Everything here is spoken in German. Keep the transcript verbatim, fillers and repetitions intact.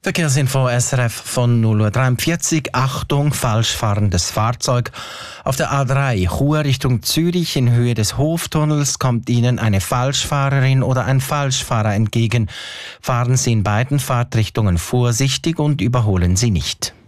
Verkehrsinfo S R F von null Uhr dreiundvierzig. Achtung, falsch fahrendes Fahrzeug. Auf der A drei, Chur Richtung Zürich in Höhe des Hoftunnels kommt Ihnen eine Falschfahrerin oder ein Falschfahrer entgegen. Fahren Sie in beiden Fahrtrichtungen vorsichtig und überholen Sie nicht.